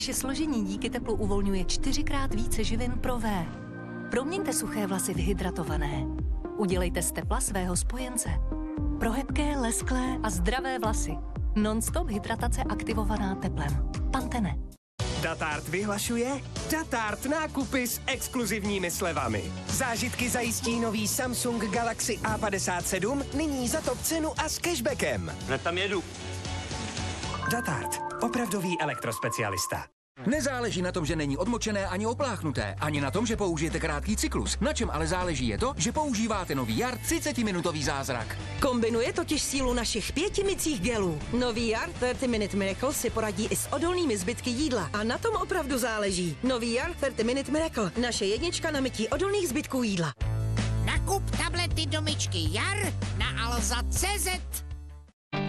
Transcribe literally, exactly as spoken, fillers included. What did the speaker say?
Vaše složení díky teplu uvolňuje čtyřikrát více živin pro V. Proměňte suché vlasy v hydratované. Udělejte z tepla svého spojence. Pro hebké, lesklé a zdravé vlasy. Non-stop hydratace aktivovaná teplem. Pantene. Datart vyhlašuje Datart nákupy s exkluzivními slevami. Zážitky zajistí nový Samsung Galaxy A padesát sedm, nyní za top cenu a s cashbackem. Hned tam jedu. Datart, opravdový elektrospecialista. Nezáleží na tom, že není odmočené ani opláchnuté, ani na tom, že použijete krátký cyklus. Na čem ale záleží je to, že používáte nový Jar třicetiminutový zázrak. Kombinuje totiž sílu našich pěti mycích gelů. Nový Jar třicet Minute Miracle si poradí i s odolnými zbytky jídla. A na tom opravdu záleží. Nový Jar třicet Minute Miracle. Naše jednička na mytí odolných zbytků jídla. Nakup tablety do myčky Jar na alza tečka cé zet.